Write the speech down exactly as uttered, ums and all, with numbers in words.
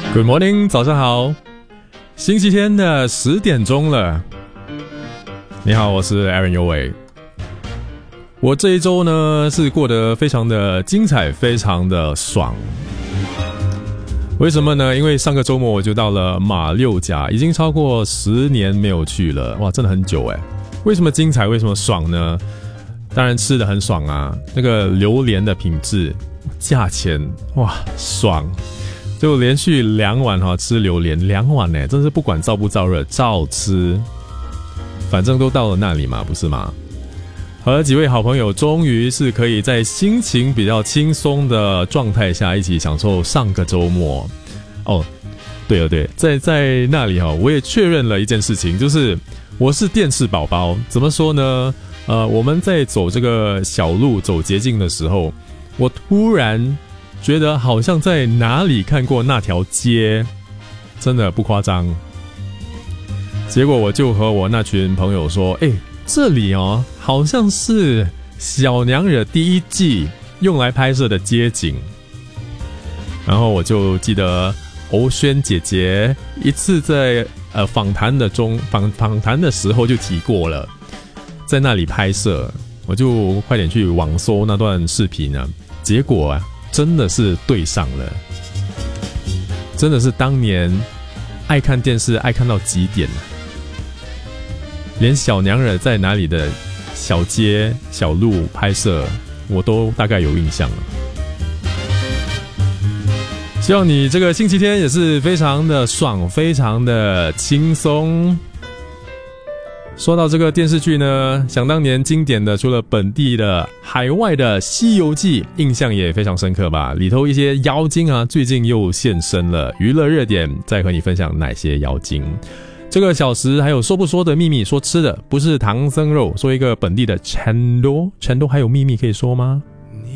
Good morning， 早上好，星期天的十点钟了。你好，我是 Aaron 尤伟。我这一周呢是过得非常的精彩，非常的爽。为什么呢？因为上个周末我就到了马六甲，已经超过十年没有去了，哇，真的很久诶。为什么精彩？为什么爽呢？当然吃得很爽啊，那个榴莲的品质、价钱，哇，爽！就连续两晚哈吃榴莲，两晚呢，真是不管燥不燥热，照吃。反正都到了那里嘛，不是吗？和几位好朋友终于是可以在心情比较轻松的状态下一起享受上个周末。哦，对了对，在在那里哈，我也确认了一件事情，就是我是电视宝宝。怎么说呢？呃，我们在走这个小路走捷径的时候，我突然觉得好像在哪里看过那条街，真的不夸张。结果我就和我那群朋友说，诶，这里哦，好像是小娘惹第一季用来拍摄的街景。然后我就记得欧萱姐姐一次在呃访谈的中访访谈的时候就提过了，在那里拍摄，我就快点去网搜那段视频啊，结果啊，真的是对上了，真的是当年爱看电视爱看到极点啊。连小娘惹在哪里的小街小路拍摄我都大概有印象了。希望你这个星期天也是非常的爽，非常的轻松。说到这个电视剧呢，想当年经典的除了本地的海外的西游记印象也非常深刻吧，里头一些妖精啊最近又现身了，娱乐热点再和你分享哪些妖精。这个小时还有说不说的秘密，说吃的不是唐僧肉，说一个本地的成都，成都还有秘密可以说吗？